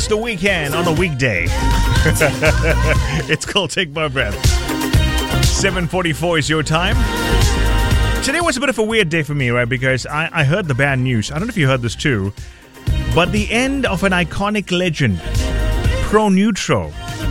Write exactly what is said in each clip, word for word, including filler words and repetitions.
almost the weekend on a weekday. It's called Take My Breath. seven forty-four is your time. Today was a bit of a weird day for me, right? Because I, I heard the bad news. I don't know if you heard this too. But the end of an iconic legend, Pronutro.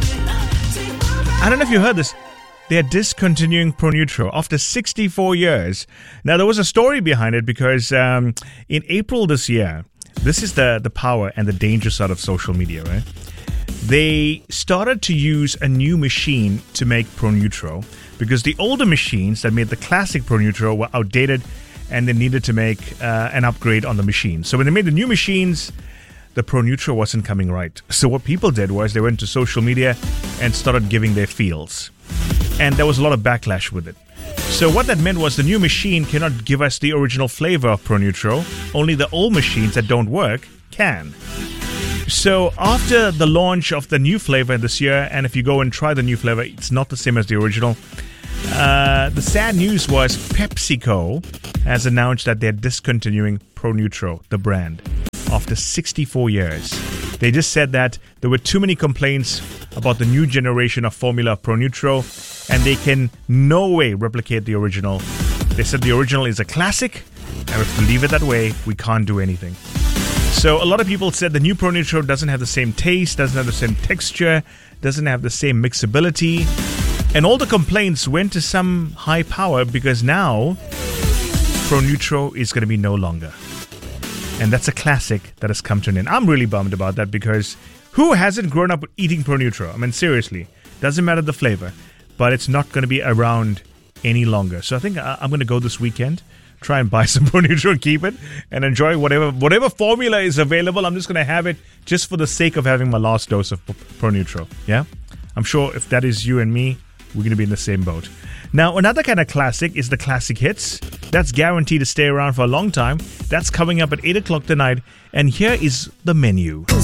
I don't know if you heard this. They're discontinuing Pronutro after sixty-four years. Now, there was a story behind it because um, in April this year, this is the, the power and the danger side of social media, right? They started to use a new machine to make Pronutro because the older machines that made the classic Pronutro were outdated and they needed to make uh, an upgrade on the machine. So when they made the new machines, the Pronutro wasn't coming right. So what people did was they went to social media and started giving their feels. And there was a lot of backlash with it. So what that meant was the new machine cannot give us the original flavor of Pronutro. Only the old machines that don't work can. So after the launch of the new flavor this year, and if you go and try the new flavor, it's not the same as the original. Uh, the sad news was PepsiCo has announced that they're discontinuing Pronutro, the brand, after sixty-four years. They just said that there were too many complaints about the new generation of formula Pronutro, and they can no way replicate the original. They said the original is a classic, and if we leave it that way, we can't do anything. So a lot of people said the new Pronutro doesn't have the same taste, doesn't have the same texture, doesn't have the same mixability. And all the complaints went to some high power because now Pronutro is going to be no longer. And that's a classic that has come to an end. I'm really bummed about that because who hasn't grown up eating Pronutro? I mean, seriously, doesn't matter the flavor, but it's not going to be around any longer. So I think I'm going to go this weekend, try and buy some Pronutro and keep it and enjoy whatever whatever formula is available. I'm just going to have it just for the sake of having my last dose of Pronutro. Yeah? I'm sure if that is you and me, we're going to be in the same boat. Now, another kind of classic is the classic hits. That's guaranteed to stay around for a long time. That's coming up at eight o'clock tonight. And here is the menu.